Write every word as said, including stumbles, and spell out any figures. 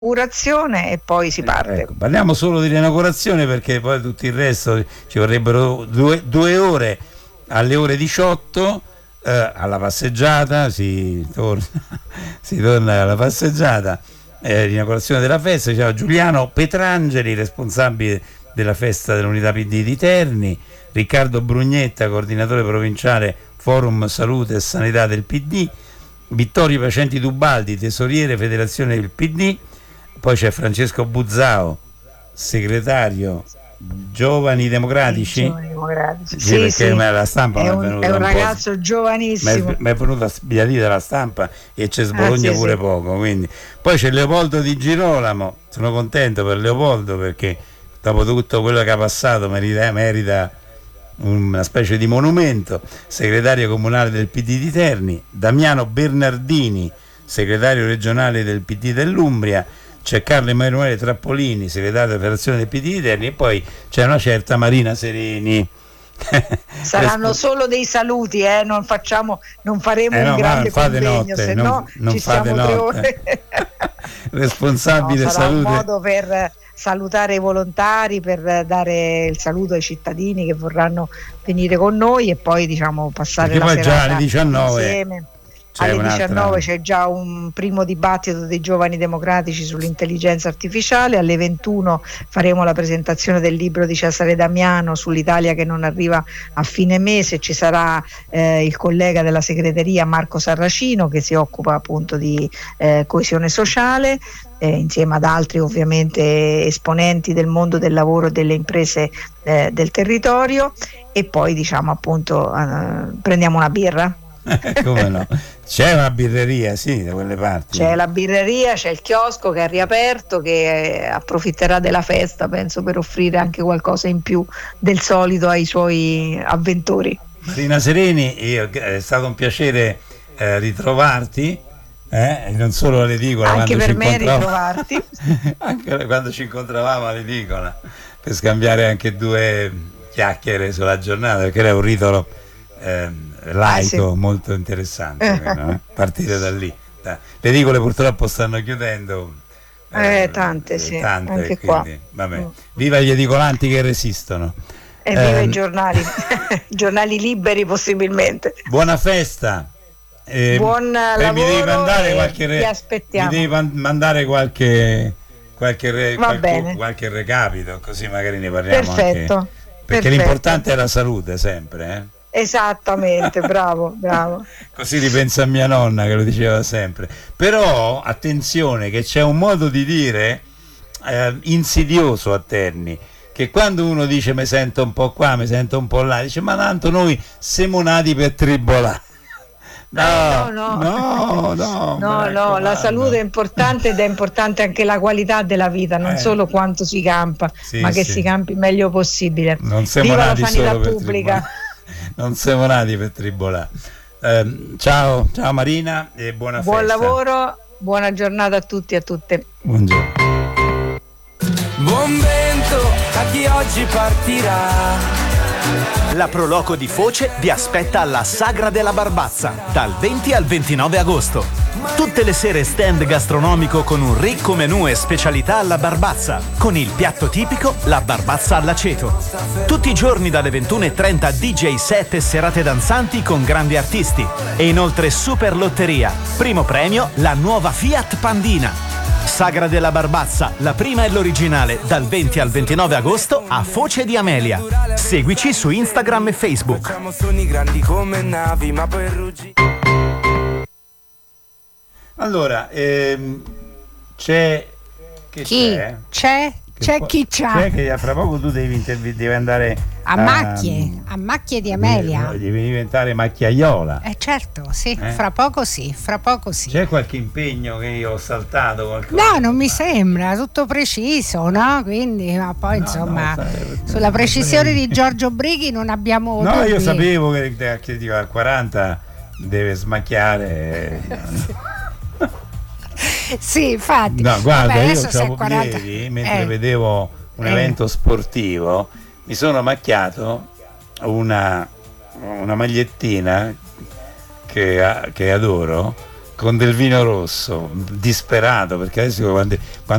inaugurazione e poi si parte. Ecco, parliamo solo dell'inaugurazione perché poi tutto il resto ci vorrebbero due, due ore. Alle ore diciotto eh, alla passeggiata si torna, si torna alla passeggiata, eh, l'inaugurazione della festa. C'era Giuliano Petrangeli, responsabile della festa dell'Unità P D di Terni, Riccardo Brugnetta, coordinatore provinciale Forum Salute e Sanità del P D, Vittorio Pacenti Dubaldi, tesoriere Federazione del P D, poi c'è Francesco Buzzao, segretario Giovani Democratici. Giovani Democratici. Sì, Sì, perché sì. la stampa È mi è un, venuta è un un ragazzo po', giovanissimo. mi è venuta sbiadita la stampa e c'è Sbologna Ah, sì, pure sì. poco, quindi. Poi c'è Leopoldo Di Girolamo, sono contento per Leopoldo perché dopo tutto quello che ha passato merita, merita una specie di monumento. Segretario comunale del P D di Terni, Damiano Bernardini, segretario regionale del P D dell'Umbria, c'è Carlo Emanuele Trappolini, segretario della Federazione del P D di Terni, e poi c'è una certa Marina Sereni. Saranno solo dei saluti, eh? non facciamo, non faremo eh no, un grande fate convegno, notte, se non, no non ci fate stiamo tre notte. ore. Responsabile No, sarà salute. un modo per salutare i volontari, per dare il saluto ai cittadini che vorranno venire con noi e poi diciamo passare Perché la poi già serata alle diciannove insieme. c'è Alle un'altra... diciannove c'è già un primo dibattito dei giovani democratici sull'intelligenza artificiale, alle ventuno faremo la presentazione del libro di Cesare Damiano sull'Italia che non arriva a fine mese, ci sarà eh, il collega della segreteria Marco Sarracino che si occupa appunto di eh, coesione sociale, eh, insieme ad altri ovviamente esponenti del mondo del lavoro e delle imprese eh, del territorio, e poi diciamo appunto eh, prendiamo una birra. Come no? C'è una birreria, sì, da quelle parti. C'è la birreria, c'è il chiosco che è riaperto, che approfitterà della festa, penso, per offrire anche qualcosa in più del solito ai suoi avventori. Marina Sereni, io, è stato un piacere eh, ritrovarti, eh? Non solo all'edicola, anche quando per ci me incontravamo, ritrovarti. anche quando ci incontravamo all'edicola, per scambiare anche due chiacchiere sulla giornata, perché era un rito eh, laico, ah, sì, molto interessante, no? Partire da lì. Le edicole purtroppo stanno chiudendo, eh, eh, tante, sì, tante, anche quindi, qua. vabbè. Viva gli edicolanti che resistono. E viva eh, i giornali, giornali liberi possibilmente. Buona festa. Eh, Buon lavoro, mi devi mandare qualche re, ti aspettiamo. Mi devi mandare qualche qualche, re, Va qualche, bene. qualche recapito, così magari ne parliamo. Perfetto. Anche, perché perfetto. L'importante è la salute sempre, eh? Esattamente, bravo, bravo. Così ripensa a mia nonna che lo diceva sempre. Però attenzione che c'è un modo di dire eh, insidioso a Terni, che quando uno dice mi sento un po' qua, mi sento un po' là, dice ma tanto noi siamo nati per tribolare. No, no, no, no, no, no, no, la salute è importante ed è importante anche la qualità della vita, non eh. solo quanto si campa, sì, ma che sì. si campi il meglio possibile. Non siamo Viva nati la sanità solo per pubblica. tribolare. Non siamo nati per tribolare. Eh, ciao, ciao Marina e buona Buon festa. Buon lavoro, buona giornata a tutti e a tutte. Buongiorno. Buon vento a chi oggi partirà. La Proloco di Foce vi aspetta alla Sagra della Barbazza dal venti al ventinove agosto. Tutte le sere stand gastronomico con un ricco menù e specialità alla Barbazza, con il piatto tipico la Barbazza all'aceto. Tutti i giorni dalle ventuno e trenta D J set e serate danzanti con grandi artisti. E inoltre super lotteria. Primo premio la nuova Fiat Pandina. Sagra della Barbazza, la prima e l'originale, dal venti al ventinove agosto a Foce di Amelia. Seguici su Instagram e Facebook. Allora, ehm, c'è che chi? c'è? C'è? C'è po- chi c'ha? C'è che fra poco tu devi, intervi- devi andare a, a macchie, a macchie di Amelia. Devi, devi diventare macchiaiola. Eh certo, sì, eh? fra poco sì, fra poco sì. C'è qualche impegno che io ho saltato? Qualcosa? No, non mi sembra, tutto preciso, no? Quindi, ma poi no, insomma, no, sai, sulla precisione di Giorgio Brighi non abbiamo No, dubbi. io sapevo che, che, che al quaranta deve smacchiare. Sì, infatti. No, guarda, vabbè, io adesso quaranta... ieri, mentre eh. vedevo un eh. evento sportivo, mi sono macchiato una, una magliettina che, che adoro, con del vino rosso, disperato, perché adesso quando, quando